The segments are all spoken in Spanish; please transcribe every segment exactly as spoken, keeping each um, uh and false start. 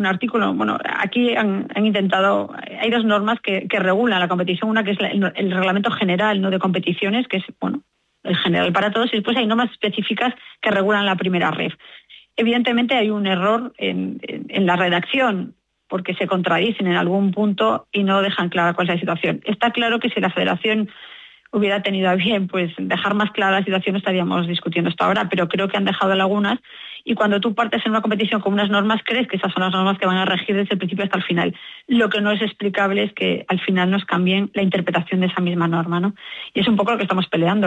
un artículo, bueno, aquí han, han intentado, hay dos normas que, que regulan la competición, una que es la, el, el reglamento general, ¿no?, de competiciones, que es, bueno, el general para todos, y después hay normas específicas que regulan la primera R E F. Evidentemente hay un error en, en, en la redacción, porque se contradicen en algún punto y no dejan clara cuál es la situación. Está claro que si la Federación hubiera tenido a bien pues dejar más clara la situación, estaríamos discutiendo esto ahora, pero creo que han dejado lagunas, y cuando tú partes en una competición con unas normas, crees que esas son las normas que van a regir desde el principio hasta el final. Lo que no es explicable es que al final nos cambien la interpretación de esa misma norma, ¿no? Y es un poco lo que estamos peleando.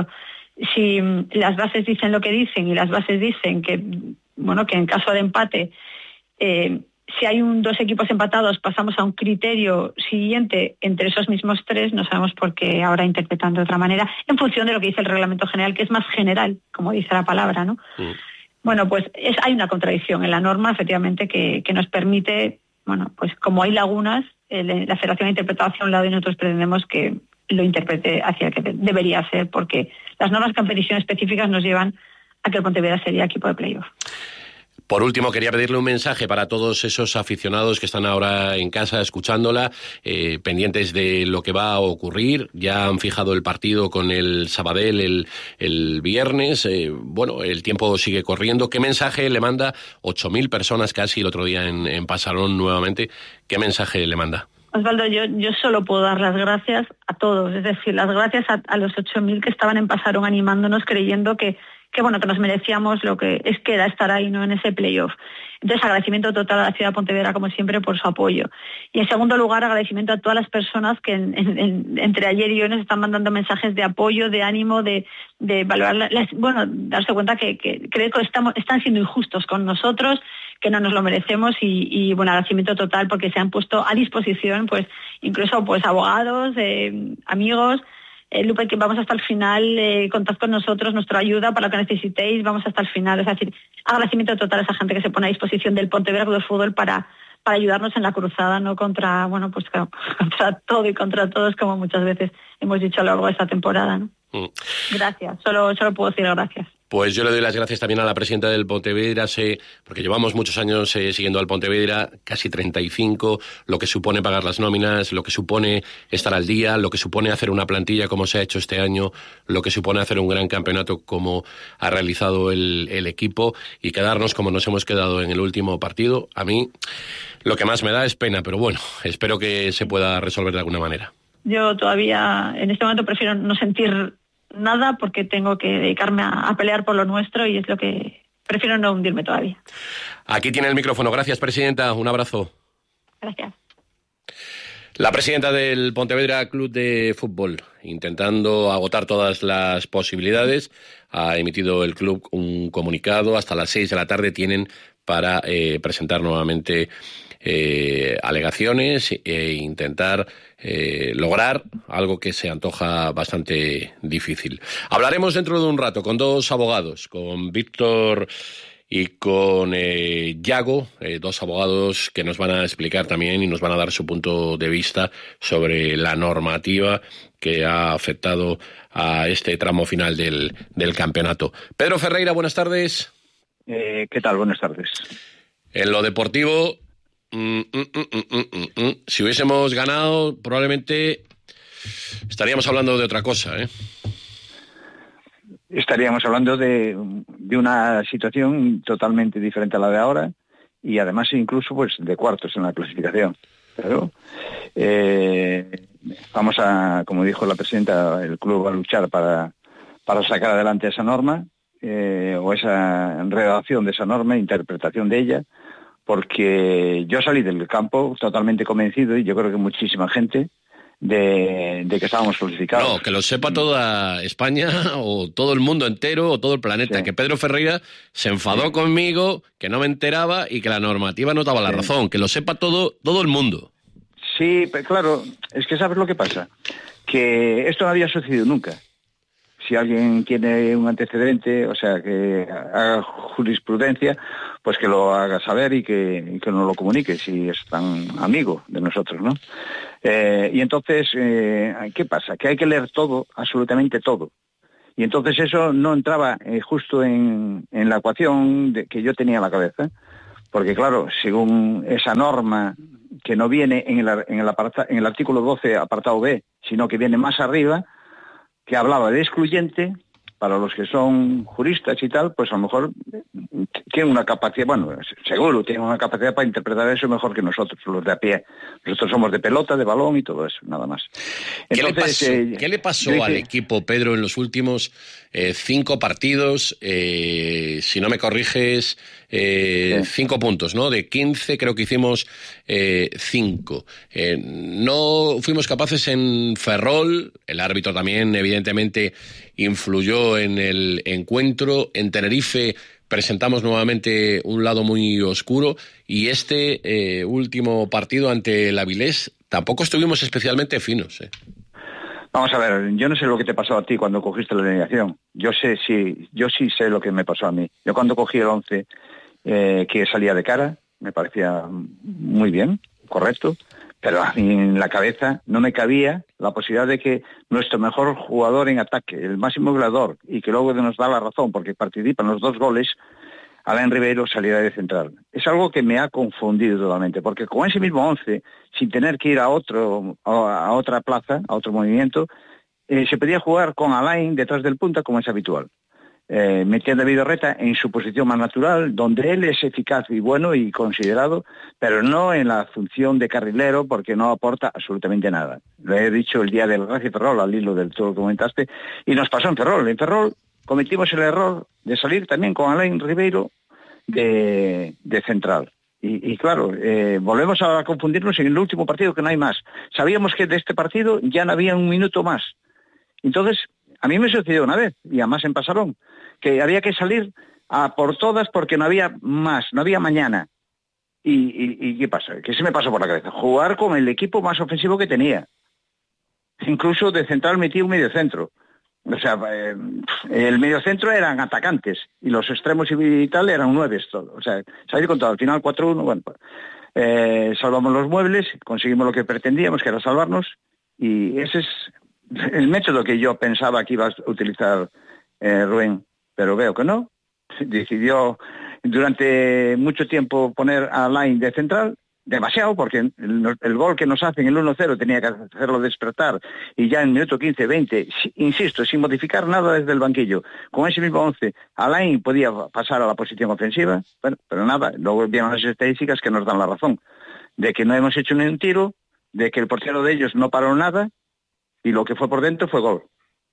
Si las bases dicen lo que dicen y las bases dicen que, bueno, que en caso de empate, eh, si hay un, dos equipos empatados, pasamos a un criterio siguiente entre esos mismos tres, no sabemos por qué ahora interpretan de otra manera, en función de lo que dice el reglamento general, que es más general, como dice la palabra, ¿no? Mm. Bueno, pues es, hay una contradicción en la norma, efectivamente, que, que nos permite, bueno, pues como hay lagunas, el, la Federación ha interpretado hacia un lado y nosotros pretendemos que lo interprete hacia el que debería ser, porque las normas de competición específicas nos llevan a que el Pontevedra sería equipo de playoff. Por último, quería pedirle un mensaje para todos esos aficionados que están ahora en casa escuchándola, eh, pendientes de lo que va a ocurrir. Ya han fijado el partido con el Sabadell el, el viernes. Eh, bueno, el tiempo sigue corriendo. ¿Qué mensaje le manda? ocho mil personas casi el otro día en, en Pasarón nuevamente. ¿Qué mensaje le manda? Osvaldo, yo, yo solo puedo dar las gracias a todos. Es decir, las gracias a, a los ocho mil que estaban en Pasarón animándonos, creyendo que que bueno, que nos merecíamos lo que es que era estar ahí, ¿no?, en ese playoff. Entonces, agradecimiento total a la ciudad de Pontevedra, como siempre, por su apoyo. Y en segundo lugar, agradecimiento a todas las personas que en, en, en, entre ayer y hoy nos están mandando mensajes de apoyo, de ánimo, de, de valorar, las, bueno, darse cuenta que, que creo que estamos, están siendo injustos con nosotros, que no nos lo merecemos, y, y bueno, agradecimiento total porque se han puesto a disposición, pues, incluso pues abogados, eh, amigos. Eh, Lupe, que vamos hasta el final, eh, contad con nosotros, nuestra ayuda para lo que necesitéis, vamos hasta el final. Es decir, agradecimiento total a esa gente que se pone a disposición del Pontevedra Club de Fútbol para, para ayudarnos en la cruzada, no contra, bueno, pues contra todo y contra todos, como muchas veces hemos dicho a lo largo de esta temporada, ¿no? Mm. Gracias, solo, solo puedo decir gracias. Pues yo le doy las gracias también a la presidenta del Pontevedra, sé, porque llevamos muchos años eh, siguiendo al Pontevedra, casi treinta y cinco, lo que supone pagar las nóminas, lo que supone estar al día, lo que supone hacer una plantilla como se ha hecho este año, lo que supone hacer un gran campeonato como ha realizado el, el equipo, y quedarnos como nos hemos quedado en el último partido. A mí lo que más me da es pena, pero bueno, espero que se pueda resolver de alguna manera. Yo todavía en este momento prefiero no sentir nada, porque tengo que dedicarme a, a pelear por lo nuestro, y es lo que prefiero no hundirme todavía. Aquí tiene el micrófono. Gracias, presidenta. Un abrazo. Gracias. La presidenta del Pontevedra Club de Fútbol, intentando agotar todas las posibilidades, ha emitido el club un comunicado. Hasta las seis de la tarde tienen para eh, presentar nuevamente eh, alegaciones e intentar eh, lograr algo que se antoja bastante difícil. Hablaremos dentro de un rato con dos abogados, con Víctor y con eh, Yago, eh, dos abogados que nos van a explicar también y nos van a dar su punto de vista sobre la normativa que ha afectado a este tramo final del, del campeonato. Pedro Ferreira, buenas tardes. Eh, ¿Qué tal? Buenas tardes. En lo deportivo, mm, mm, mm, mm, mm, mm. si hubiésemos ganado, probablemente estaríamos hablando de otra cosa, ¿eh? Estaríamos hablando de, de una situación totalmente diferente a la de ahora, y además incluso pues de cuartos en la clasificación. Pero eh, vamos a, como dijo la presidenta, el club va a luchar para, para sacar adelante esa norma, eh, o esa redacción de esa norma, interpretación de ella, porque yo salí del campo totalmente convencido, y yo creo que muchísima gente, De, de que estábamos clasificados. No, que lo sepa toda España o todo el mundo entero o todo el planeta, sí. Que Pedro Ferreira se enfadó sí. conmigo, que no me enteraba y que la normativa no daba la sí. razón, que lo sepa todo todo el mundo. Sí, pero claro, es que ¿sabes lo que pasa? Que esto no había sucedido nunca. Si alguien tiene un antecedente, o sea, que haga jurisprudencia, pues que lo haga saber y que, y que nos lo comunique, si es tan amigo de nosotros, ¿no? Eh, y entonces, eh, ¿qué pasa? Que hay que leer todo, absolutamente todo. Y entonces eso no entraba eh, justo en, en la ecuación de, que yo tenía en la cabeza, porque claro, según esa norma que no viene en el, en el, aparta, en el artículo doce, apartado B, sino que viene más arriba, que hablaba de excluyente, para los que son juristas y tal, pues a lo mejor tienen una capacidad, bueno, seguro tienen una capacidad para interpretar eso mejor que nosotros, los de a pie. Nosotros somos de pelota, de balón y todo eso, nada más. Entonces, ¿Qué, le pasó, eh, ¿qué le pasó sí, al sí. equipo, Pedro, en los últimos eh, cinco partidos? Eh, si no me corriges, eh, sí. cinco puntos, ¿no? De quince creo que hicimos eh, cinco. Eh, no fuimos capaces en Ferrol, el árbitro también evidentemente influyó en el encuentro. En Tenerife presentamos nuevamente un lado muy oscuro y este eh, último partido ante el Avilés tampoco estuvimos especialmente finos. ¿eh? Vamos a ver, yo no sé lo que te pasó a ti cuando cogiste la alineación. Yo sé, sí, yo sí sé lo que me pasó a mí. Yo cuando cogí el once eh, que salía de cara, me parecía muy bien, correcto, pero a mí en la cabeza no me cabía la posibilidad de que nuestro mejor jugador en ataque, el máximo goleador, y que luego nos da la razón porque participa en los dos goles, Alain Ribeiro, saliera de central. Es algo que me ha confundido totalmente, porque con ese mismo once, sin tener que ir a otro a otra plaza, a otro movimiento, eh, se podía jugar con Alain detrás del punta como es habitual. Eh, metiendo a Vidorreta en su posición más natural, donde él es eficaz y bueno y considerado, pero no en la función de carrilero, porque no aporta absolutamente nada. Lo he dicho el día del Racing Ferrol, al hilo del todo que comentaste, y nos pasó en Ferrol. En Ferrol cometimos el error de salir también con Alain Ribeiro de, de central. Y, y claro, eh, volvemos a confundirnos en el último partido, que no hay más. Sabíamos que de este partido ya no había un minuto más. Entonces, a mí me sucedió una vez, y además en Pasarón, que había que salir a por todas porque no había más, no había mañana. ¿Y, y, y qué pasa? ¿Qué se me pasó por la cabeza? Jugar con el equipo más ofensivo que tenía. Incluso de central metí un mediocentro. O sea, eh, el mediocentro eran atacantes y los extremos y tal eran nueves todo. O sea, salir con todo. Al final cuatro uno, bueno, eh, salvamos los muebles, conseguimos lo que pretendíamos, que era salvarnos, y ese es el método que yo pensaba que iba a utilizar eh, Rubén, pero veo que no. Decidió durante mucho tiempo poner a Alain de central, demasiado, porque el, el gol que nos hacen, el uno cero, tenía que hacerlo despertar, y ya en el minuto quince, veinte, insisto, sin modificar nada desde el banquillo, con ese mismo once, Alain podía pasar a la posición ofensiva, bueno, pero nada, luego vieron las estadísticas que nos dan la razón, de que no hemos hecho ni un tiro, de que el portero de ellos no paró nada, y lo que fue por dentro fue gol.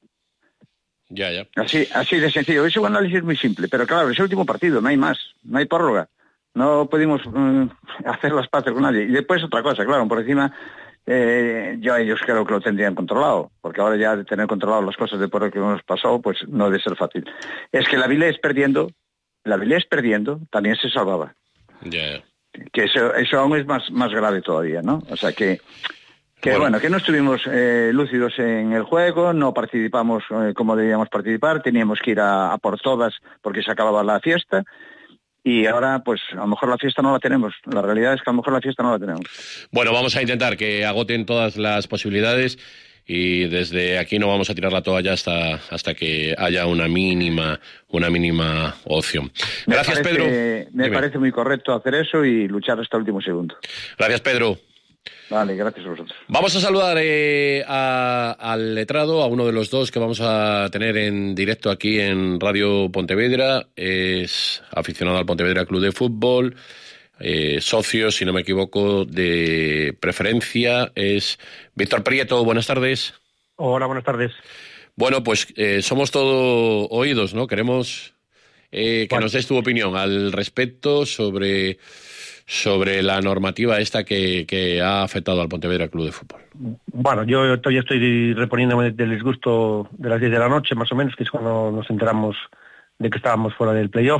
Ya, ya. Así, así de sencillo. Es un análisis muy simple, pero claro, es el último partido, no hay más, no hay prórroga. No pudimos um, hacer las paces con nadie. Y después otra cosa, claro, por encima, eh, yo ellos creo que lo tendrían controlado, porque ahora ya de tener controlado las cosas de por lo que nos pasó, pues no debe ser fácil. Es que la Avilés perdiendo, la Avilés perdiendo, también se salvaba. Ya. Que eso, eso aún es más, más grave todavía, ¿no? O sea que... Que bueno, bueno que no estuvimos eh, lúcidos en el juego, no participamos eh, como debíamos participar, teníamos que ir a, a por todas porque se acababa la fiesta, y ahora pues a lo mejor la fiesta no la tenemos, la realidad es que a lo mejor la fiesta no la tenemos. Bueno, vamos a intentar que agoten todas las posibilidades y desde aquí no vamos a tirar la toalla hasta hasta que haya una mínima una mínima opción. Gracias, me parece, Pedro. Me Dime. parece muy correcto hacer eso y luchar hasta el último segundo. Gracias, Pedro. Vale, gracias a vosotros. Vamos a saludar eh, a, al letrado, a uno de los dos que vamos a tener en directo aquí en Radio Pontevedra. Es aficionado al Pontevedra Club de Fútbol, eh, socio, si no me equivoco, de preferencia. Es Víctor Prieto. Buenas tardes. Hola, buenas tardes. Bueno, pues eh, somos todo oídos, ¿no? Queremos eh, que bueno. nos des tu opinión al respecto sobre... sobre la normativa esta que, que ha afectado al Pontevedra Club de Fútbol. Bueno, yo todavía estoy reponiéndome del disgusto de las diez de la noche, más o menos, que es cuando nos enteramos de que estábamos fuera del playoff,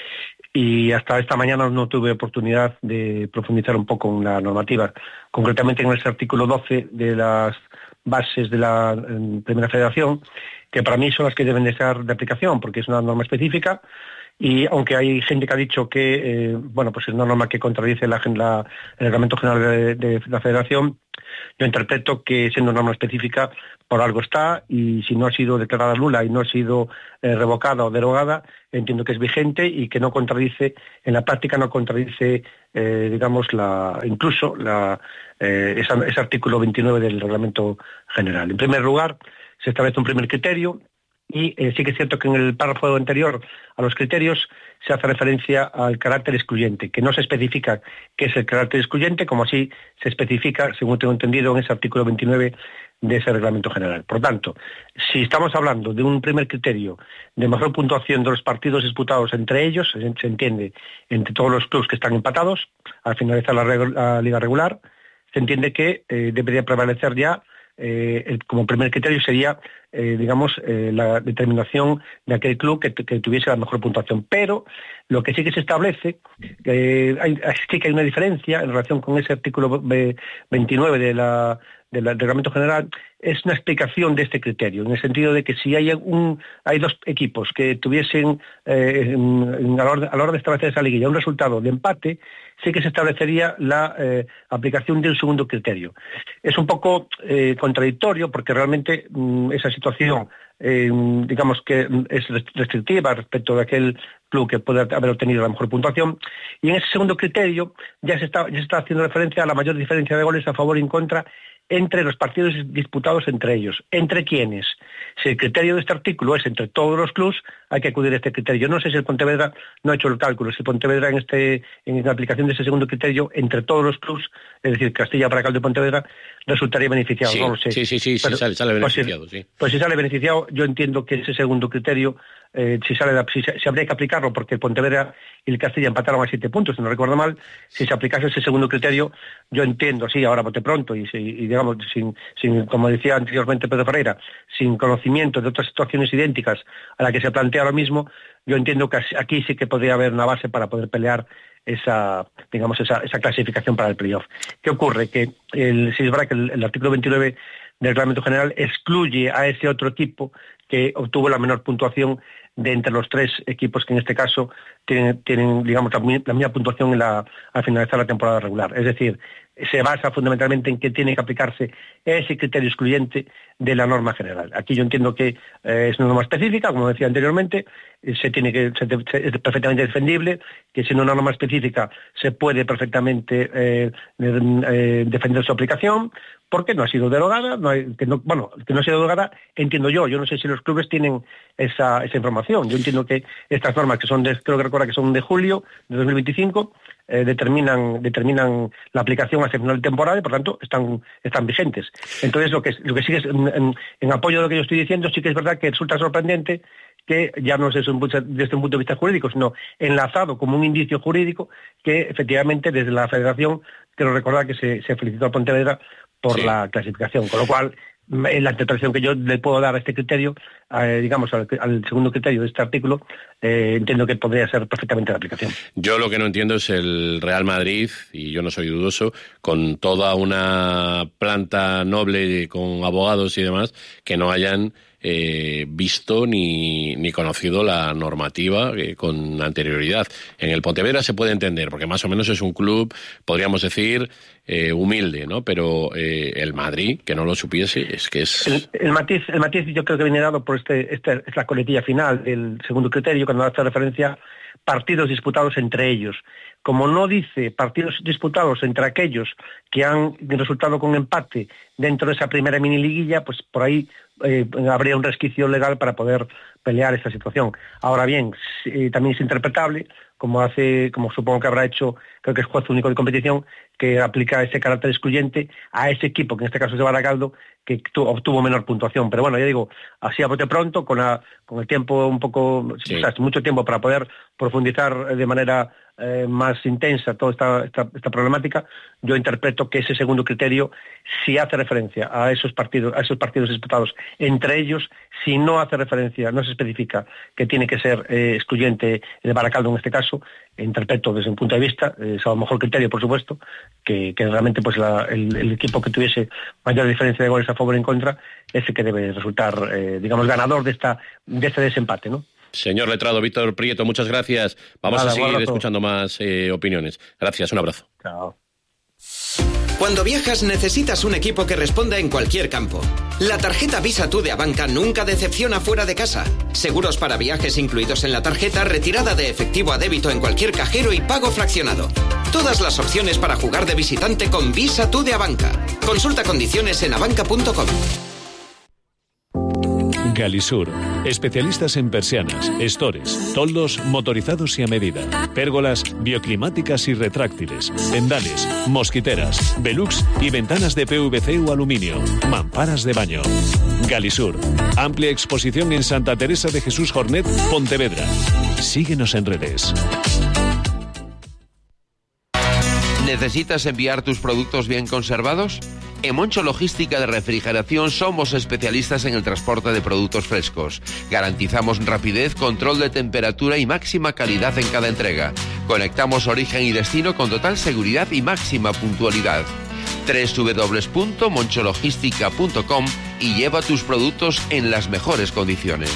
y hasta esta mañana no tuve oportunidad de profundizar un poco en la normativa, concretamente en ese artículo doce de las bases de la Primera Federación, que para mí son las que deben de ser de aplicación, porque es una norma específica Y aunque hay gente que ha dicho que, eh, bueno, pues es una norma que contradice la, la, el Reglamento General de, de la Federación, yo interpreto que siendo norma específica por algo está, y si no ha sido declarada nula y no ha sido eh, revocada o derogada, entiendo que es vigente y que no contradice, en la práctica no contradice, eh, digamos, la, incluso la, eh, esa, ese artículo veintinueve del Reglamento General. En primer lugar, se establece un primer criterio. Y eh, sí que es cierto que en el párrafo anterior a los criterios se hace referencia al carácter excluyente, que no se especifica qué es el carácter excluyente, como así se especifica, según tengo entendido, en ese artículo veintinueve de ese reglamento general. Por tanto, si estamos hablando de un primer criterio de mejor puntuación de los partidos disputados entre ellos, se entiende entre todos los clubes que están empatados, al finalizar la, regu- la liga regular, se entiende que eh, debería prevalecer ya Eh, el, como primer criterio sería, eh, digamos, eh, la determinación de aquel club que, que tuviese la mejor puntuación. Pero lo que sí que se establece, eh, hay, sí que hay una diferencia en relación con ese artículo veintinueve de la, de la, del Reglamento General, es una explicación de este criterio, en el sentido de que si hay un, hay dos equipos que tuviesen, eh, en, a, la hora, a la hora de establecer esa liguilla, un resultado de empate, sí que se establecería la eh, aplicación de un segundo criterio. Es un poco eh, contradictorio porque realmente mmm, esa situación, eh, digamos que es restrictiva respecto de aquel club que puede haber obtenido la mejor puntuación, y en ese segundo criterio ya se está, ya se está haciendo referencia a la mayor diferencia de goles a favor y en contra entre los partidos disputados entre ellos. ¿Entre quiénes? Si el criterio de este artículo es entre todos los clubes, hay que acudir a este criterio. Yo no sé si el Pontevedra no ha hecho el cálculo, si el Pontevedra en este en la aplicación de ese segundo criterio entre todos los clubes, es decir, Castilla, Baracaldo y Pontevedra, resultaría beneficiado. Sí, no lo sé. sí, sí, sí, Pero, sí sale, sale beneficiado. Pues, sí. pues si sale beneficiado, yo entiendo que ese segundo criterio, eh, si sale, si, si habría que aplicarlo, porque el Pontevedra y el Castilla empataron a siete puntos, si no recuerdo mal, si se aplicase ese segundo criterio, yo entiendo, sí, ahora bote pronto, y, y digamos, sin, sin, como decía anteriormente Pedro Ferreira, sin conocimiento de otras situaciones idénticas a la que se plantea ahora mismo, yo entiendo que aquí sí que podría haber una base para poder pelear esa, digamos, esa, esa clasificación para el playoff. ¿Qué ocurre? Que el, si es verdad que el, el artículo veintinueve del Reglamento General excluye a ese otro equipo que obtuvo la menor puntuación de entre los tres equipos que en este caso tienen, tienen digamos, la, la misma puntuación en la, al finalizar la temporada regular. Es decir, se basa fundamentalmente en que tiene que aplicarse ese criterio excluyente de la norma general. Aquí yo entiendo que eh, es una norma específica, como decía anteriormente, eh, se tiene que se, se, es perfectamente defendible, que siendo una norma específica se puede perfectamente eh, eh, defender su aplicación, porque no ha sido derogada, no hay, que no, bueno, que no ha sido derogada, entiendo yo, yo no sé si los clubes tienen esa, esa información. Yo entiendo que estas normas, que son de, creo que recuerda que son de julio de dos mil veinticinco, eh, determinan, determinan la aplicación hacia el final de temporada y por tanto están, están vigentes. Entonces lo que, lo que sigue es, en, en, en apoyo de lo que yo estoy diciendo, sí que es verdad que resulta sorprendente que ya no es desde un, desde un punto de vista jurídico, sino enlazado como un indicio jurídico, que efectivamente desde la Federación, quiero recordar que se, se felicitó a Pontevedra por sí. la clasificación, con lo cual la interpretación que yo le puedo dar a este criterio, eh, digamos, al, al segundo criterio de este artículo, eh, entiendo que podría ser perfectamente la aplicación. Yo lo que no entiendo es el Real Madrid, y yo no soy dudoso, con toda una planta noble, con abogados y demás, que no hayan eh, visto ni, ni conocido la normativa eh, con anterioridad. En el Pontevedra se puede entender, porque más o menos es un club, podríamos decir, eh, humilde, ¿no? Pero eh, el Madrid, que no lo supiese, es que es... El, el, matiz, el matiz yo creo que viene dado por este, este esta coletilla final del segundo criterio, cuando hace referencia a partidos disputados entre ellos. Como no dice partidos disputados entre aquellos que han resultado con empate dentro de esa primera mini liguilla, pues por ahí eh, habría un resquicio legal para poder pelear esta situación. Ahora bien, eh, también es interpretable, como hace, como supongo que habrá hecho, creo que es juez único de competición, que aplica ese carácter excluyente a ese equipo, que en este caso es de Baracaldo, que obtuvo menor puntuación. Pero bueno, ya digo, así a bote pronto, con, la, con el tiempo un poco, sí. o sea, mucho tiempo para poder profundizar de manera eh, más intensa toda esta, esta, esta problemática, yo interpreto que ese segundo criterio sí hace referencia a esos partidos, a esos partidos disputados entre ellos, si no hace referencia, no se especifica que tiene que ser eh, excluyente el Baracaldo en este caso, interpreto desde un punto de vista, eh, es a lo mejor criterio por supuesto, que, que realmente pues la, el, el equipo que tuviese mayor diferencia de goles a favor y en contra, ese que debe resultar, eh, digamos, ganador de esta de este desempate, ¿no? Señor letrado Víctor Prieto, muchas gracias. Vamos Nada, a seguir escuchando más eh, opiniones. Gracias, un abrazo. Chao. Cuando viajas necesitas un equipo que responda en cualquier campo. La tarjeta Visa Tú de Abanca nunca decepciona fuera de casa. Seguros para viajes incluidos en la tarjeta, retirada de efectivo a débito en cualquier cajero y pago fraccionado. Todas las opciones para jugar de visitante con Visa Tú de Abanca. Consulta condiciones en abanca punto com. Galisur, especialistas en persianas, estores, toldos motorizados y a medida, pérgolas bioclimáticas y retráctiles, tendales, mosquiteras, velux y ventanas de P V C o aluminio, mamparas de baño. Galisur, amplia exposición en Santa Teresa de Jesús Jornet, Pontevedra. Síguenos en redes. ¿Necesitas enviar tus productos bien conservados? En Moncho Logística de Refrigeración somos especialistas en el transporte de productos frescos. Garantizamos rapidez, control de temperatura y máxima calidad en cada entrega. Conectamos origen y destino con total seguridad y máxima puntualidad. doble u doble u doble u punto moncho logística punto com y lleva tus productos en las mejores condiciones.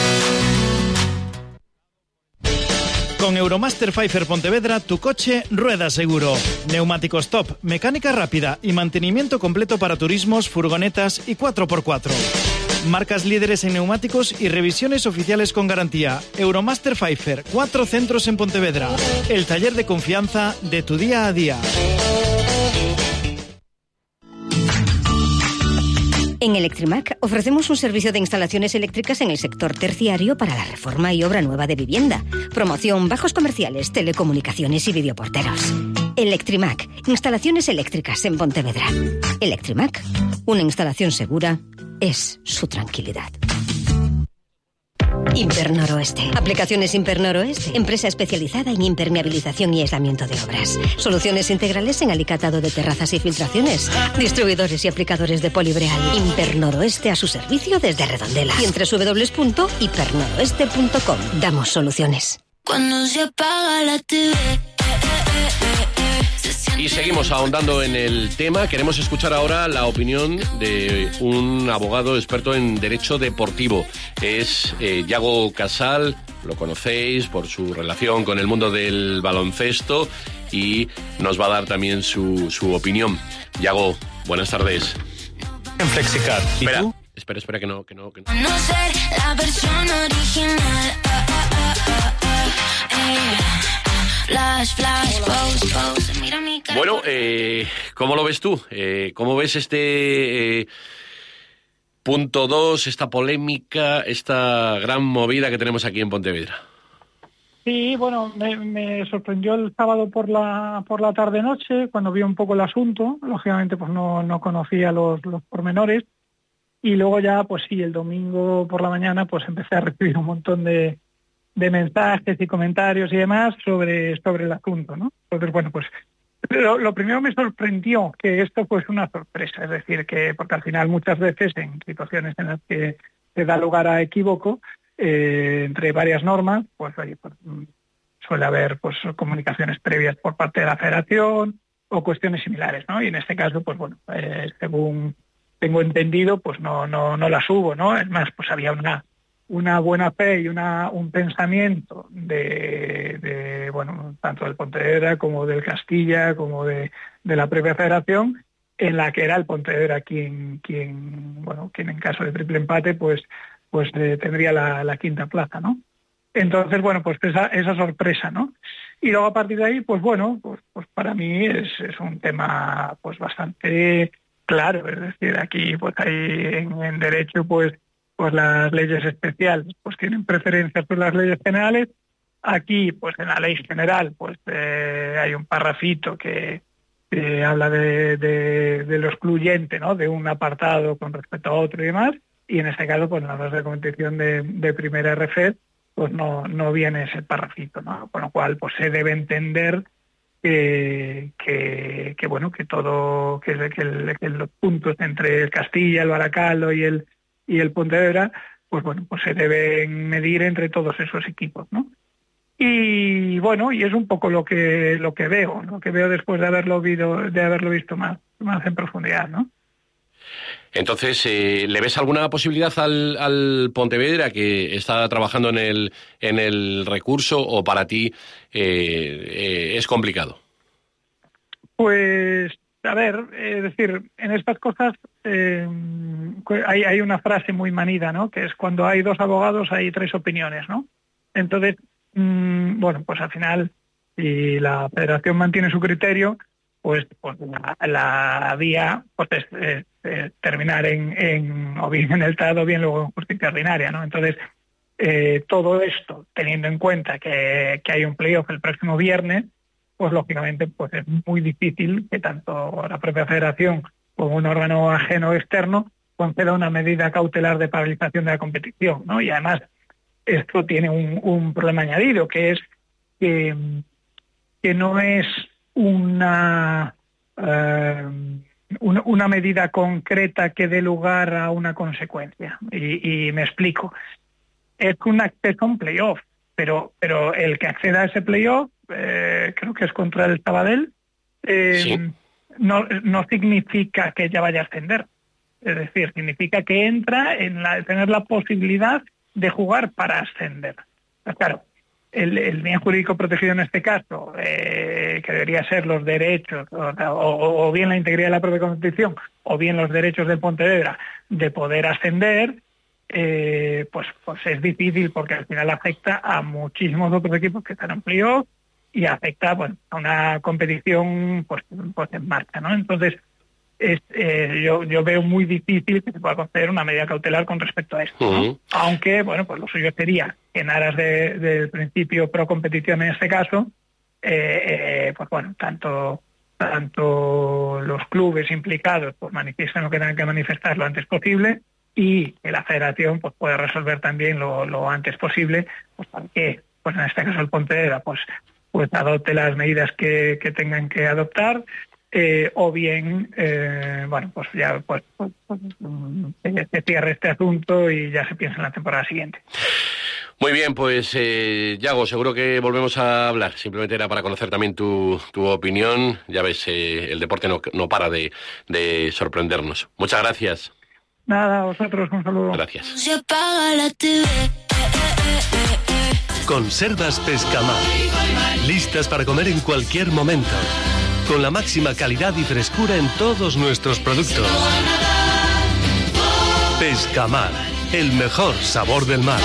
Con Euromaster Pfeiffer Pontevedra, tu coche rueda seguro. Neumáticos top, mecánica rápida y mantenimiento completo para turismos, furgonetas y cuatro por cuatro. Marcas líderes en neumáticos y revisiones oficiales con garantía. Euromaster Pfeiffer, cuatro centros en Pontevedra. El taller de confianza de tu día a día. En Electrimac ofrecemos un servicio de instalaciones eléctricas en el sector terciario para la reforma y obra nueva de vivienda, promoción, bajos comerciales, telecomunicaciones y videoporteros. Electrimac, instalaciones eléctricas en Pontevedra. Electrimac, una instalación segura es su tranquilidad. Impernoroeste. Aplicaciones Impernoroeste. Empresa especializada en impermeabilización y aislamiento de obras. Soluciones integrales en alicatado de terrazas y filtraciones. Distribuidores y aplicadores de polibreal. Impernoroeste a su servicio desde Redondela. Y en doble u doble u doble u punto impernoroeste punto com. Damos soluciones. Cuando se apaga la T V. Y seguimos ahondando en el tema. Queremos escuchar ahora la opinión de un abogado experto en derecho deportivo. Es eh, Yago Casal, lo conocéis por su relación con el mundo del baloncesto y nos va a dar también su, su opinión. Yago, buenas tardes. En Flexicar. ¿Y espera, tú? espera, espera que no, que no, que no. No ser la versión original. Ah, ah, ah, ah, ah, eh. Flash, flash, pose, pose. Mira mi cara. Bueno, eh, ¿cómo lo ves tú? Eh, ¿Cómo ves este eh, punto dos, esta polémica, esta gran movida que tenemos aquí en Pontevedra? Sí, bueno, me, me sorprendió el sábado por la por la tarde-noche, cuando vi un poco el asunto. Lógicamente, pues no, no conocía los, los pormenores. Y luego ya, pues sí, el domingo por la mañana, pues empecé a recibir un montón de de mensajes y comentarios y demás sobre, sobre el asunto, ¿no? Entonces, bueno, pues lo, lo primero me sorprendió que esto fuese una sorpresa, es decir, que porque al final muchas veces en situaciones en las que se da lugar a equívoco eh, entre varias normas, pues, oye, pues suele haber pues comunicaciones previas por parte de la Federación o cuestiones similares, ¿no? Y en este caso, pues bueno, eh, según tengo entendido, pues no, no, no las hubo, ¿no? Es más, pues había una una buena fe y una un pensamiento de, de bueno tanto del Pontevedra como del Castilla como de, de la propia Federación, en la que era el Pontevedra quien quien bueno quien en caso de triple empate pues pues eh, tendría la, la quinta plaza, ¿no? Entonces, bueno, pues esa, esa sorpresa, ¿no? Y luego a partir de ahí, pues bueno, pues, pues para mí es, es un tema pues bastante claro, es decir, aquí pues hay en, en derecho pues pues las leyes especiales pues tienen preferencia sobre las leyes generales. Aquí, pues en la ley general, pues eh, hay un parrafito que eh, habla de, de, de lo excluyente, ¿no? De un apartado con respecto a otro y demás. Y en este caso, pues en la base de competición de, de primera R F E D, pues no, no viene ese parrafito, ¿no? Con lo cual, pues se debe entender que, que, que bueno, que todo, que, que, el, que los puntos entre el Castilla, el Baracaldo y el y el Pontevedra, pues bueno, pues se deben medir entre todos esos equipos, ¿no? Y bueno, y es un poco lo que lo que veo, lo que veo después de haberlo visto, de haberlo visto más, más en profundidad, ¿no? Entonces, eh, ¿le ves alguna posibilidad al, al Pontevedra que está trabajando en el, en el recurso o para ti eh, eh, es complicado? Pues, a ver, es decir, en estas cosas eh, hay, hay una frase muy manida, ¿no? Que es cuando hay dos abogados hay tres opiniones, ¿no? Entonces, mmm, bueno, pues al final, si la Federación mantiene su criterio, pues, pues la, la vía pues es, es, es terminar en, en o bien en el T A D o bien luego en justicia ordinaria, ¿no? Entonces, eh, todo esto, teniendo en cuenta que, que hay un playoff el próximo viernes, pues lógicamente pues es muy difícil que tanto la propia Federación como un órgano ajeno externo conceda una medida cautelar de paralización de la competición, ¿no? Y además esto tiene un, un problema añadido, que es que, que no es una, eh, una una medida concreta que dé lugar a una consecuencia. Y, y me explico. Es un acceso a un playoff, pero, pero el que acceda a ese playoff, eh, creo que es contra el Sabadell, eh, sí. no, no significa que ya vaya a ascender. Es decir, significa que entra en la, tener la posibilidad de jugar para ascender. Claro, el, el bien jurídico protegido en este caso, eh, que debería ser los derechos, o, o, o bien la integridad de la propia competición, o bien los derechos del Pontevedra de poder ascender, eh, pues, pues es difícil porque al final afecta a muchísimos otros equipos que están en playoff y afecta pues, a una competición pues, pues en marcha, ¿no? Entonces, Es, eh, yo, yo veo muy difícil que se pueda conceder una medida cautelar con respecto a esto, ¿no? Uh-huh. Aunque, bueno, pues lo suyo sería, en aras de, del principio pro competición en este caso, eh, eh, pues bueno, tanto, tanto los clubes implicados pues manifiesten lo que tengan que manifestar lo antes posible y que la Federación pues pueda resolver también lo, lo antes posible, pues para que, pues en este caso el Pontevedra, pues, pues adopte las medidas que, que tengan que adoptar. Eh, o bien, eh, bueno, pues ya pues, pues, pues se, se cierre este asunto y ya se piensa en la temporada siguiente. Muy bien, pues eh, Yago, seguro que volvemos a hablar. Simplemente era para conocer también tu, tu opinión. Ya ves, eh, el deporte no, no para de, de sorprendernos. Muchas gracias. Nada, a vosotros, un saludo. Gracias. Conservas Pescamar. Listas para comer en cualquier momento. Con la máxima calidad y frescura en todos nuestros productos. Pescamar, el mejor sabor del mar.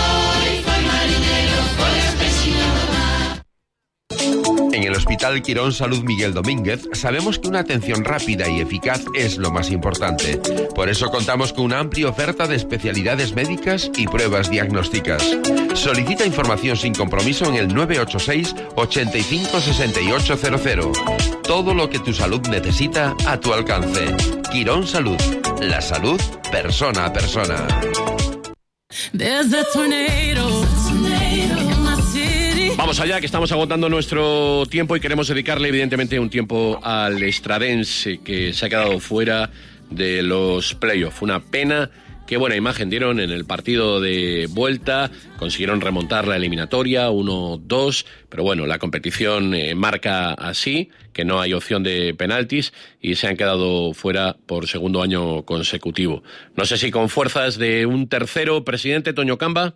En el Hospital Quirón Salud Miguel Domínguez sabemos que una atención rápida y eficaz es lo más importante. Por eso contamos con una amplia oferta de especialidades médicas y pruebas diagnósticas. Solicita información sin compromiso en el nueve ocho seis, ochenta y cinco, sesenta y ocho cero cero. Todo lo que tu salud necesita a tu alcance. Quirón Salud. La salud persona a persona. Vamos allá, que estamos agotando nuestro tiempo y queremos dedicarle evidentemente un tiempo al Estradense, que se ha quedado fuera de los playoffs. Una pena. Qué buena imagen dieron en el partido de vuelta, consiguieron remontar la eliminatoria uno dos, pero bueno, la competición eh, marca así, que no hay opción de penaltis y se han quedado fuera por segundo año consecutivo. No sé si con fuerzas de un tercero presidente, Toño Camba.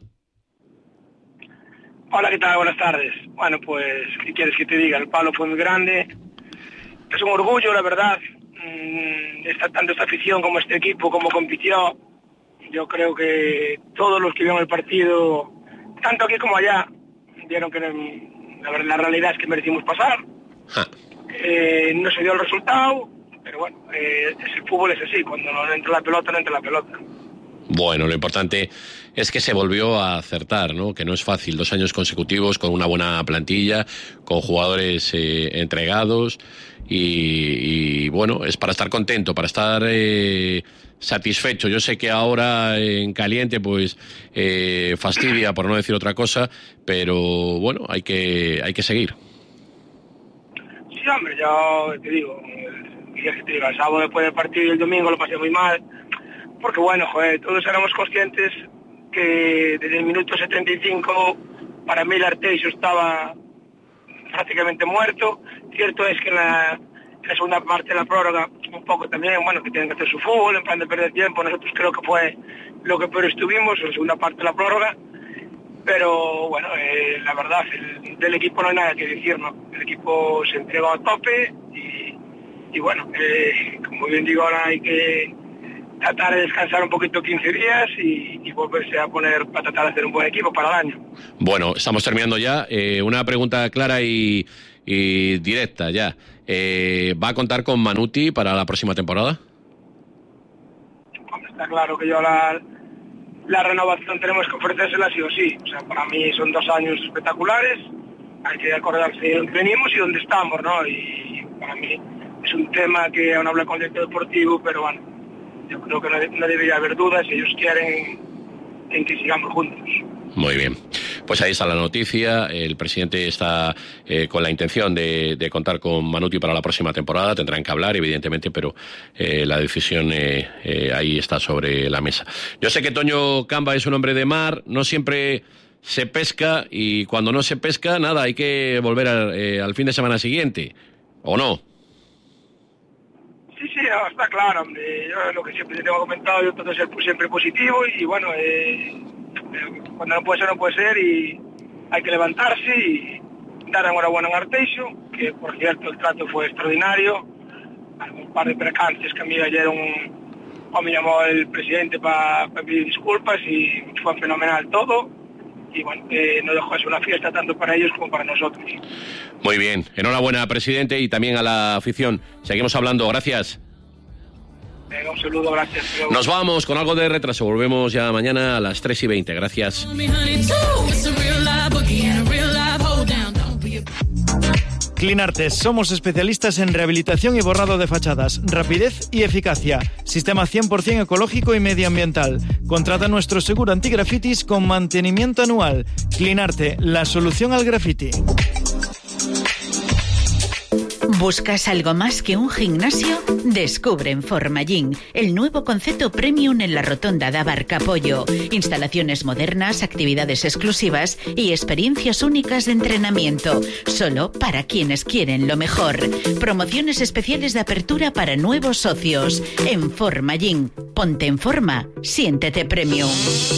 Hola, ¿qué tal? Buenas tardes. Bueno, pues, ¿qué quieres que te diga? El palo fue muy grande. Es un orgullo, la verdad, esta, tanto esta afición como este equipo, como compitió. Yo creo que todos los que vieron el partido, tanto aquí como allá, vieron que la, la realidad es que merecimos pasar. Eh, no se dio el resultado, pero bueno, eh, el fútbol es así, cuando no entra la pelota, no entra la pelota. Bueno, lo importante es que se volvió a acertar, ¿no? Que no es fácil, dos años consecutivos con una buena plantilla, con jugadores eh, entregados y, y bueno, es para estar contento, para estar eh, satisfecho. Yo sé que ahora en caliente pues eh, fastidia, por no decir otra cosa, pero bueno, hay que hay que seguir. Sí, hombre, yo te digo, el, te digo, el sábado después del partido y el domingo lo pasé muy mal. Porque bueno, joder, todos éramos conscientes que desde el minuto setenta y cinco para mí el Arteixo estaba prácticamente muerto. Cierto es que en la, la segunda parte de la prórroga un poco también, bueno, que tienen que hacer su fútbol, en plan de perder tiempo. Nosotros creo que fue lo que peor estuvimos en la segunda parte de la prórroga, pero bueno, eh, la verdad, el, del equipo no hay nada que decir, ¿no? El equipo se entregó a tope y, y bueno, eh, como bien digo, ahora hay que tratar de descansar un poquito quince días y, y volverse a poner para tratar de hacer un buen equipo para el año. Bueno, estamos terminando ya. Eh, una pregunta clara y, y directa ya. Eh, ¿Va a contar con Manuti para la próxima temporada? Está claro que yo la, la renovación tenemos que ofrecérsela sí o sí. O sea, para mí son dos años espectaculares. Hay que acordarse de dónde venimos y dónde estamos, ¿no? Y para mí es un tema que aún habla con el director deportivo, pero bueno, yo creo que no, no debería haber dudas si ellos quieren en que sigamos juntos. Muy bien. Pues ahí está la noticia. El presidente está eh, con la intención de, de contar con Manuti para la próxima temporada. Tendrán que hablar, evidentemente, pero eh, la decisión eh, eh, ahí está sobre la mesa. Yo sé que Toño Camba es un hombre de mar, no siempre se pesca y cuando no se pesca, nada, hay que volver al, eh, al fin de semana siguiente, ¿o no? Sí, sí, no, está claro, hombre. Yo lo que siempre te tengo comentado, yo trato de ser siempre positivo y bueno, eh, cuando no puede ser, no puede ser y hay que levantarse y dar enhorabuena a Arteixo, que por cierto el trato fue extraordinario. Un par de percances que a mí ayer un, o me llamó el presidente para pa pedir disculpas y fue fenomenal todo. Y bueno, eh, no dejó de ser una fiesta tanto para ellos como para nosotros. Muy bien, enhorabuena, presidente, y también a la afición. Seguimos hablando, gracias. Venga, un saludo, gracias. Nos vamos con algo de retraso, volvemos ya mañana a las tres y veinte, gracias. Clinartes, somos especialistas en rehabilitación y borrado de fachadas, rapidez y eficacia. Sistema cien por ciento ecológico y medioambiental. Contrata nuestro seguro antigrafitis con mantenimiento anual. Clinarte, la solución al graffiti. ¿Buscas algo más que un gimnasio? Descubre en Formagym el nuevo concepto premium en la rotonda de Abarcapollo. Instalaciones modernas, actividades exclusivas y experiencias únicas de entrenamiento. Solo para quienes quieren lo mejor. Promociones especiales de apertura para nuevos socios. En Formagym. Ponte en forma. Siéntete premium.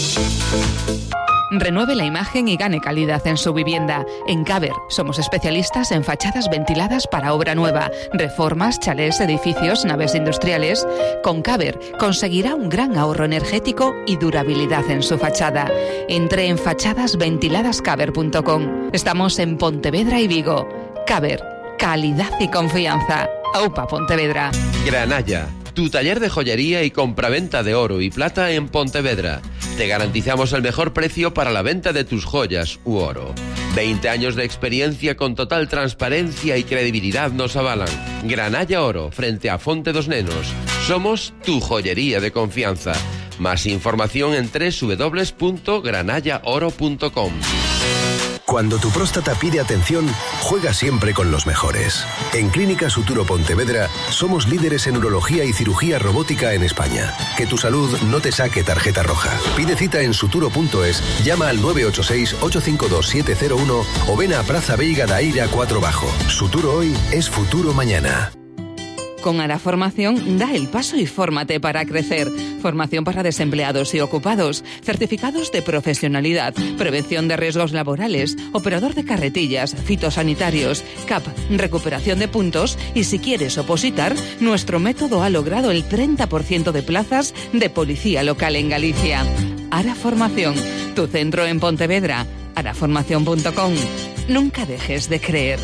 Renueve la imagen y gane calidad en su vivienda. En Caber somos especialistas en fachadas ventiladas para obra nueva, reformas, chalés, edificios, naves industriales. Con Caber conseguirá un gran ahorro energético y durabilidad en su fachada. Entre en fachades ventiladas caber punto com. Estamos en Pontevedra y Vigo. Caber, calidad y confianza. Aupa Pontevedra. Granalla, tu taller de joyería y compraventa de oro y plata en Pontevedra. Te garantizamos el mejor precio para la venta de tus joyas u oro. veinte años de experiencia con total transparencia y credibilidad nos avalan. Granalla Oro, frente a Fonte dos Nenos. Somos tu joyería de confianza. Más información en doble u doble u doble u punto granalla oro punto com. Cuando tu próstata pide atención, juega siempre con los mejores. En Clínica Suturo Pontevedra somos líderes en urología y cirugía robótica en España. Que tu salud no te saque tarjeta roja. Pide cita en suturo punto es, llama al nueve ocho seis, ocho cinco dos, siete cero uno o ven a Praza Veiga da Eira cuatro Bajo. Suturo hoy es futuro mañana. Con Ara Formación, da el paso y fórmate para crecer. Formación para desempleados y ocupados, certificados de profesionalidad, prevención de riesgos laborales, operador de carretillas, fitosanitarios, C A P, recuperación de puntos y si quieres opositar, nuestro método ha logrado el treinta por ciento de plazas de policía local en Galicia. Ara Formación, tu centro en Pontevedra, ara formación punto com. Nunca dejes de creer.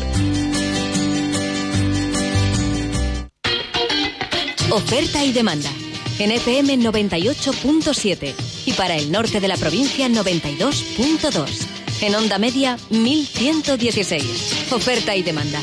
Oferta y demanda. En F M noventa y ocho punto siete y para el norte de la provincia noventa y dos punto dos. En onda media mil ciento dieciséis. Oferta y demanda.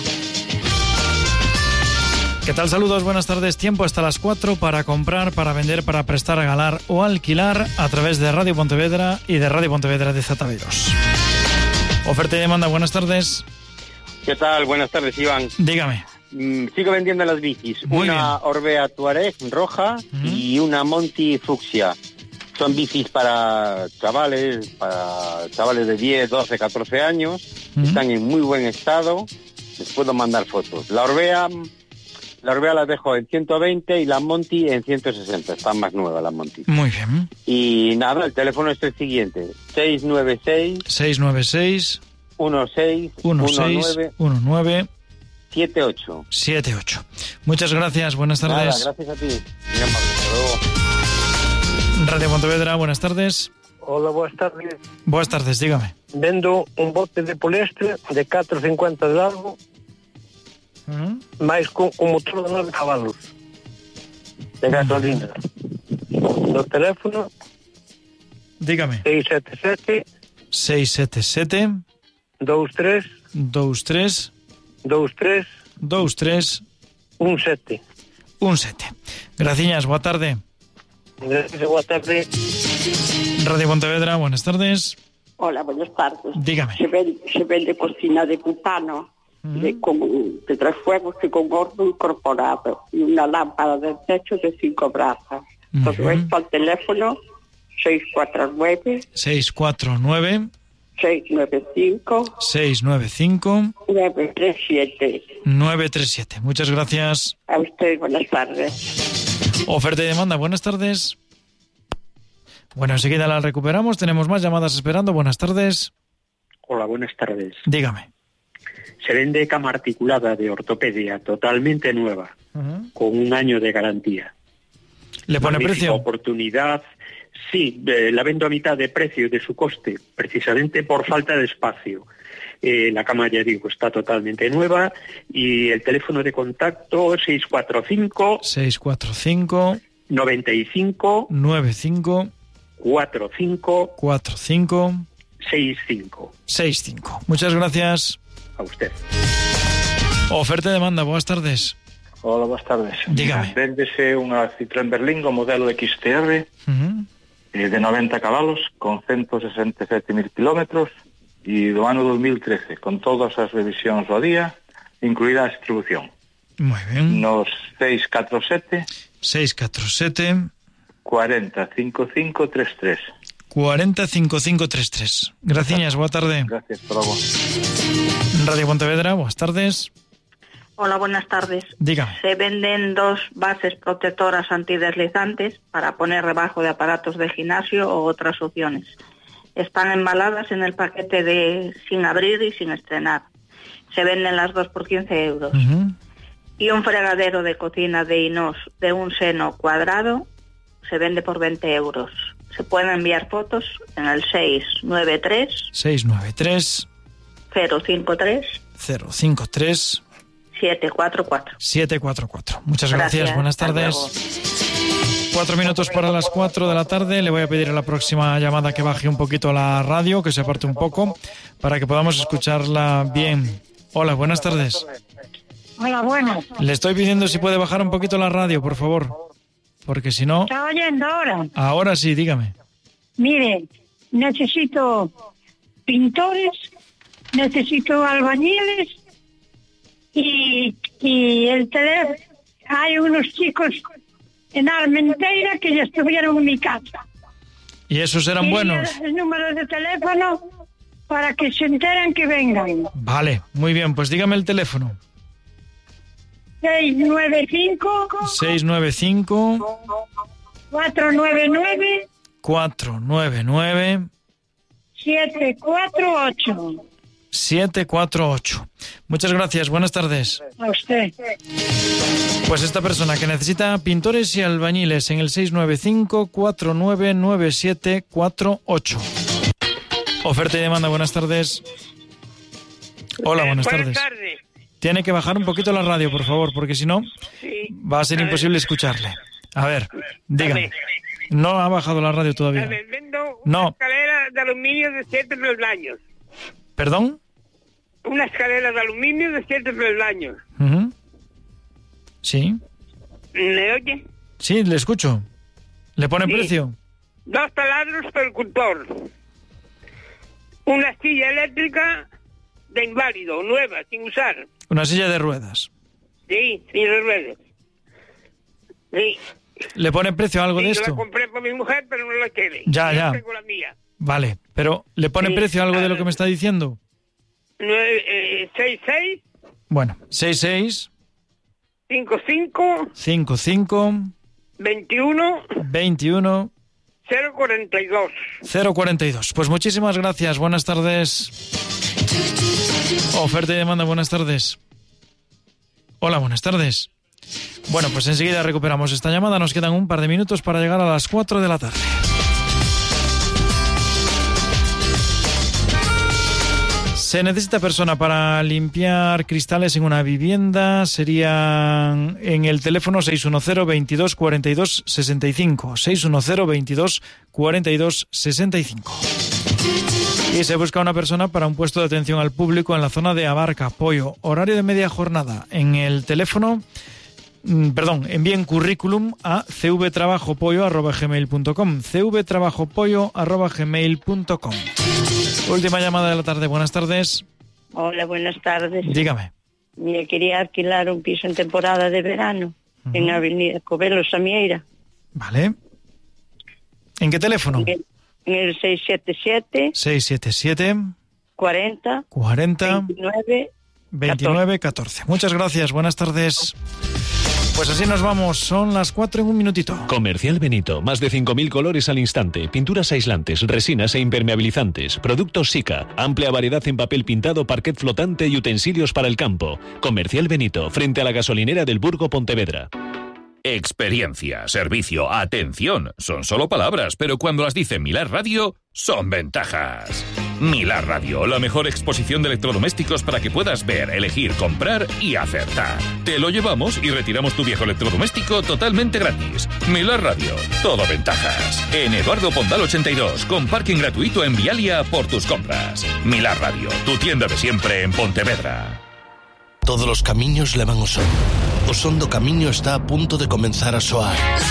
¿Qué tal? Saludos, buenas tardes. Tiempo hasta las cuatro para comprar, para vender, para prestar, regalar o alquilar a través de Radio Pontevedra y de Radio Pontevedra de Zataveiros. Oferta y demanda, buenas tardes. ¿Qué tal? Buenas tardes, Iván. Dígame. Mm, sigo vendiendo las bicis. Muy una bien. Orbea Touareg roja uh-huh. y una Monty Fucsia. Son bicis para chavales, para chavales de diez, doce, catorce años. Uh-huh. Están en muy buen estado. Les puedo mandar fotos. La Orbea Las Orbea las dejo en ciento veinte y la Monty en ciento sesenta. Está más nueva la Monty. Muy bien. Y nada, el teléfono es el siguiente. seis nueve seis. seis nueve seis. uno seis. uno seis. uno nueve. siete ocho. siete ocho. Muchas gracias, buenas tardes. Nada, gracias a ti. Muy amable, hasta luego. Radio Pontevedra, buenas tardes. Hola, buenas tardes. Buenas tardes, dígame. Vendo un bote de poliéster de catro e cincuenta de largo, uh-huh. máis con, con motor de nove cabalos de gasolina. Uh-huh. No teléfono dígame. seis sete sete. seis sete sete. dos tres. dos tres. dos tres. dos tres. un sete. un sete. Graciñas, boa tarde. Gracias, boa tarde. Radio Pontevedra, buenas tardes. Hola, buenas tardes. Dígame. Se vende, se vende cocina de butano, uh-huh. de, con, de tres fuegos y con horno incorporado y una lámpara de techo de cinco brazas. Uh-huh. Todo esto al teléfono seis cuatro nueve. seis cuatro nueve. seis nueve cinco. seis nueve cinco. nueve tres siete. nueve tres siete. Muchas gracias. A usted, buenas tardes. Oferta y demanda, buenas tardes. Bueno, enseguida la recuperamos. Tenemos más llamadas esperando. Buenas tardes. Hola, buenas tardes. Dígame. Se vende cama articulada de ortopedia, totalmente nueva, uh-huh. con un año de garantía. ¿Le pone Magnífica precio? Oportunidad. Sí, eh, la vendo a mitad de precio de su coste, precisamente por falta de espacio. Eh, la cama, ya digo, está totalmente nueva y el teléfono de contacto seis cuatro cinco. seis cuatro cinco. noventa y cinco. noventa y cinco. cuatro cinco. cuatro cinco. seis cinco. seis cinco. Muchas gracias. A usted. Oferta y demanda, buenas tardes. Hola, buenas tardes. Dígame. Véndese unha Citroën Berlingo modelo X T R uh-huh. eh, de noventa cabalos con ciento sesenta e sete mil kilómetros e do ano dos mil trece, con todas as revisións ao día, incluída a distribución. Muy bien. Nos seis catro sete. seis catro sete. cuarenta cinco cinco treinta y tres. cuarenta cinco cinco treinta y tres. Gracias, boa tarde. Gracias, por favor. Radio Pontevedra, buenas tardes. Hola, buenas tardes. Dígame. Se venden dos bases protectoras antideslizantes para poner debajo de aparatos de gimnasio o otras opciones. Están embaladas en el paquete de sin abrir y sin estrenar. Se venden las dos por quince euros. Uh-huh. Y un fregadero de cocina de inox de un seno cuadrado se vende por veinte euros. Se pueden enviar fotos en el seis nueve tres. seis nueve tres. cero cinco tres. cero cinco tres. siete cuatro cuatro. siete cuatro cuatro. Muchas gracias, Gracias. buenas tardes. Cuatro minutos para las cuatro de la tarde. Le voy a pedir a la próxima llamada que baje un poquito la radio, que se aparte un poco, para que podamos escucharla bien. Hola, buenas tardes. Hola, bueno. Le estoy pidiendo si puede bajar un poquito la radio, por favor, porque si no... ¿Está oyendo ahora? Ahora sí, dígame. Mire, necesito pintores, necesito albañiles y, y el teléfono. Hay unos chicos en Armenteira que ya estuvieron en mi casa. ¿Y esos eran Y buenos? El, el número de teléfono para que se enteren que vengan. Vale, muy bien, pues dígame el teléfono. seis nueve cinco. seis nueve cinco. cuatro nueve nueve. cuatro nueve nueve. siete cuatro ocho. siete cuatro ocho. Muchas gracias, buenas tardes. A usted. Pues esta persona que necesita pintores y albañiles en el seis nueve cinco, cuatro nueve nueve siete cuatro ocho. Oferta y demanda, buenas tardes. Hola, buenas, buenas tardes. tardes. Tiene que bajar un poquito la radio, por favor, porque si no Sí. va a ser A imposible ver. escucharle. A ver, dígame. A ver. No ha bajado la radio A todavía. ver, vendo una No. escalera de aluminio de siete peldaños. ¿Perdón? Una escalera de aluminio de siete peldaños. Ujú. Sí, ¿Me oye? sí, le escucho. ¿Le pone Sí. precio? Dos taladros percutor. Una silla eléctrica de inválido, nueva, sin usar. Una silla de ruedas. Sí, sin ruedas. Sí. ¿Le pone precio a algo Sí, de yo esto? la compré para mi mujer, pero no la quiere. Ya, Yo ya. tengo la mía. Vale, pero ¿le pone Sí, precio a algo de a lo ver. que me está diciendo? Nueve, eh, seis, seis, Bueno, seis seis. cinco cinco. cinco cinco. veintiuno. veintiuno. cero cuarenta y dos. cero cuarenta y dos. Pues muchísimas gracias. Buenas tardes. Oferta y demanda. Buenas tardes. Hola, buenas tardes. Bueno, pues enseguida recuperamos esta llamada. Nos quedan un par de minutos para llegar a las cuatro de la tarde. Se necesita persona para limpiar cristales en una vivienda. Serían en el teléfono seis uno cero, veintidós, cuarenta y dos, sesenta y cinco. seis uno cero, veintidós, cuarenta y dos, sesenta y cinco. Y se busca una persona para un puesto de atención al público en la zona de Abarca, Pollo. Horario de media jornada. En el teléfono... Perdón, envíen currículum a c v trabajo pollo arroba gmail punto com. c v trabajo pollo arroba gmail punto com. Última llamada de la tarde. Buenas tardes. Hola, buenas tardes. Dígame. Mira, quería alquilar un piso en temporada de verano, uh-huh. en Avenida Covelo, Samieira. Vale. ¿En qué teléfono? En el seis siete siete. seis siete siete. cuarenta. cuarenta. veintinueve. veintinueve catorce. Muchas gracias. Buenas tardes. Pues así nos vamos, son las cuatro en un minutito. Comercial Benito, más de cinco mil colores al instante, pinturas aislantes, resinas e impermeabilizantes, productos Sika, amplia variedad en papel pintado, parquet flotante y utensilios para el campo. Comercial Benito, frente a la gasolinera del Burgo Pontevedra. Experiencia, servicio, atención, son solo palabras, pero cuando las dice Milar Radio, son ventajas. Milar Radio, la mejor exposición de electrodomésticos para que puedas ver, elegir, comprar y acertar. Te lo llevamos y retiramos tu viejo electrodoméstico totalmente gratis. Milar Radio, todo ventajas. En Eduardo Pondal ochenta y dos, con parking gratuito en Vialia por tus compras. Milar Radio, tu tienda de siempre en Pontevedra. Todos los camiños levan ao son. O son do camiño está a punto de comenzar a soar.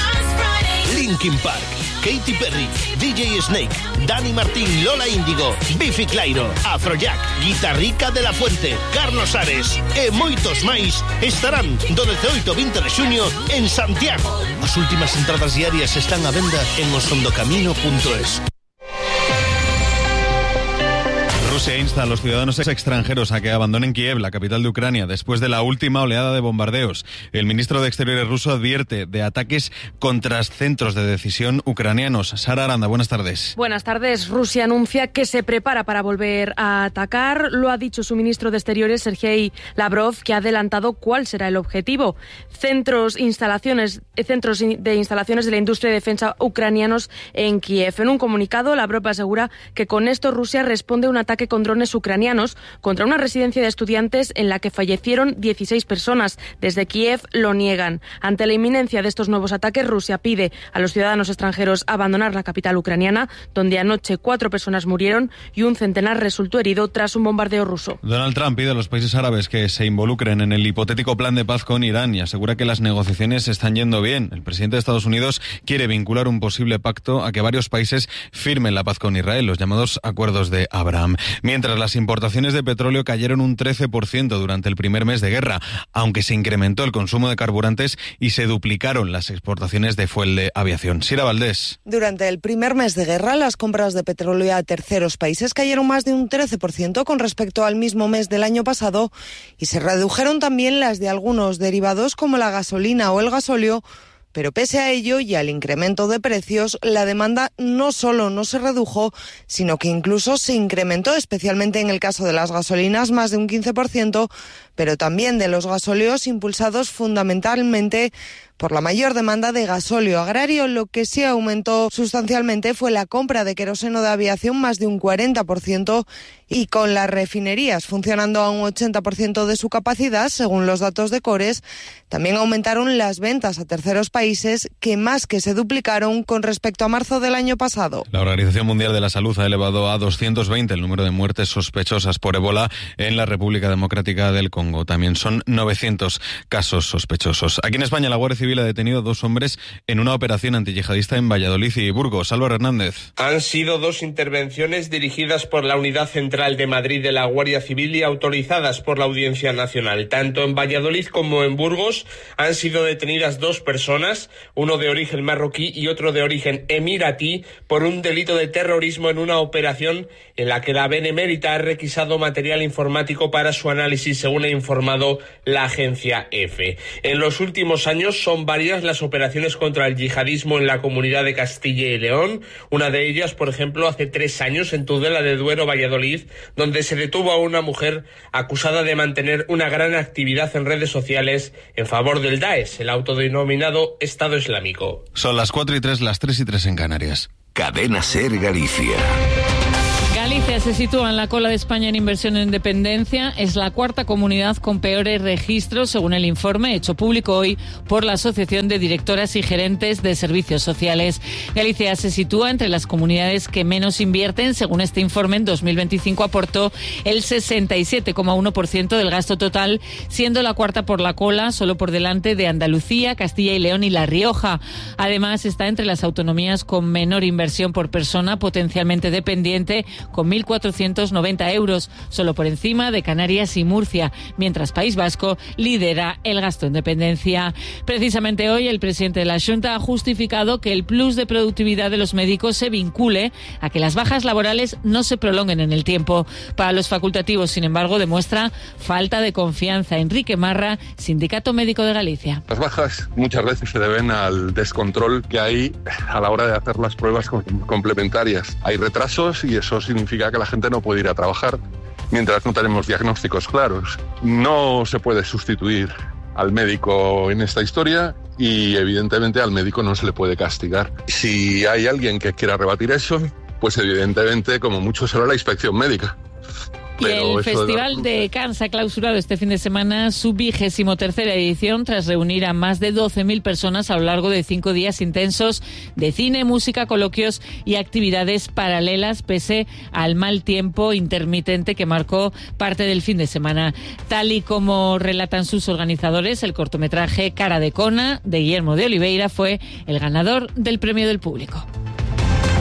Linkin Park, Katy Perry, D J Snake, Dani Martín, Lola Índigo, Biffy Clyro, Afrojack, Guitarrica de la Fuente, Carlos Ares e moitos máis estarán do dezaoito ao vinte de xuño en Santiago. As últimas entradas diarias están a venda en osondocamino punto es. Rusia insta a los ciudadanos extranjeros a que abandonen Kiev, la capital de Ucrania, después de la última oleada de bombardeos. El ministro de Exteriores ruso advierte de ataques contra centros de decisión ucranianos. Sara Aranda, buenas tardes. Buenas tardes. Rusia anuncia que se prepara para volver a atacar. Lo ha dicho su ministro de Exteriores, Sergei Lavrov, que ha adelantado cuál será el objetivo. Centros, instalaciones, centros de instalaciones de la industria de defensa ucranianos en Kiev. En un comunicado, Lavrov asegura que con esto Rusia responde a un ataque con drones ucranianos contra una residencia de estudiantes en la que fallecieron dieciséis personas. Desde Kiev lo niegan. Ante la inminencia de estos nuevos ataques, Rusia pide a los ciudadanos extranjeros abandonar la capital ucraniana, donde anoche cuatro personas murieron y un centenar resultó herido tras un bombardeo ruso. Donald Trump pide a los países árabes que se involucren en el hipotético plan de paz con Irán y asegura que las negociaciones están yendo bien. El presidente de Estados Unidos quiere vincular un posible pacto a que varios países firmen la paz con Israel, los llamados acuerdos de Abraham. Mientras las importaciones de petróleo cayeron un trece por ciento durante el primer mes de guerra, aunque se incrementó el consumo de carburantes y se duplicaron las exportaciones de fuel de aviación. Sira Valdés. Durante el primer mes de guerra, las compras de petróleo a terceros países cayeron más de un trece por ciento con respecto al mismo mes del año pasado y se redujeron también las de algunos derivados como la gasolina o el gasóleo. Pero pese a ello y al incremento de precios, la demanda no solo no se redujo, sino que incluso se incrementó, especialmente en el caso de las gasolinas, más de un quince por ciento, pero también de los gasóleos, impulsados fundamentalmente por la mayor demanda de gasóleo agrario. Lo que sí aumentó sustancialmente fue la compra de queroseno de aviación, más de un cuarenta por ciento, y con las refinerías funcionando a un ochenta por ciento de su capacidad, según los datos de Cores, también aumentaron las ventas a terceros países, que más que se duplicaron con respecto a marzo del año pasado. La Organización Mundial de la Salud ha elevado a doscientos veinte el número de muertes sospechosas por ébola en la República Democrática del Congo. También son novecientos casos sospechosos. Aquí en España, la Guardia Civil Civil ha detenido a dos hombres en una operación antiyihadista en Valladolid y Burgos. Álvaro Hernández. Han sido dos intervenciones dirigidas por la Unidad Central de Madrid de la Guardia Civil y autorizadas por la Audiencia Nacional. Tanto en Valladolid como en Burgos han sido detenidas dos personas, uno de origen marroquí y otro de origen emiratí, por un delito de terrorismo en una operación en la que la Benemérita ha requisado material informático para su análisis, según ha informado la agencia EFE. En los últimos años son varias las operaciones contra el yihadismo en la comunidad de Castilla y León. Una de ellas, por ejemplo, hace tres años en Tudela de Duero, Valladolid, donde se detuvo a una mujer acusada de mantener una gran actividad en redes sociales en favor del Daesh, el autodenominado Estado Islámico. Son las cuatro y tres, las tres y tres en Canarias. Cadena SER Galicia. Galicia se sitúa en la cola de España en inversión en dependencia. Es la cuarta comunidad con peores registros, según el informe hecho público hoy por la Asociación de Directoras y Gerentes de Servicios Sociales. Galicia se sitúa entre las comunidades que menos invierten. Según este informe, en dos mil veinticinco aportó el sesenta y siete coma uno por ciento del gasto total, siendo la cuarta por la cola, solo por delante de Andalucía, Castilla y León y La Rioja. Además, está entre las autonomías con menor inversión por persona potencialmente dependiente, con mil cuatrocientos noventa euros, solo por encima de Canarias y Murcia, mientras País Vasco lidera el gasto en dependencia. Precisamente hoy el presidente de la Xunta ha justificado que el plus de productividad de los médicos se vincule a que las bajas laborales no se prolonguen en el tiempo. Para los facultativos, sin embargo, demuestra falta de confianza. Enrique Marra, Sindicato Médico de Galicia. Las bajas muchas veces se deben al descontrol que hay a la hora de hacer las pruebas complementarias. Hay retrasos y eso significa que la gente no puede ir a trabajar mientras no tenemos diagnósticos claros. No se puede sustituir al médico en esta historia y evidentemente al médico no se le puede castigar. Si hay alguien que quiera rebatir eso, pues evidentemente como mucho será la inspección médica. Y el Festival de, la... de Cannes ha clausurado este fin de semana su vigésimo tercera edición tras reunir a más de doce mil personas a lo largo de cinco días intensos de cine, música, coloquios y actividades paralelas, pese al mal tiempo intermitente que marcó parte del fin de semana. Tal y como relatan sus organizadores, el cortometraje Cara de Cona, de Guillermo de Oliveira, fue el ganador del premio del público.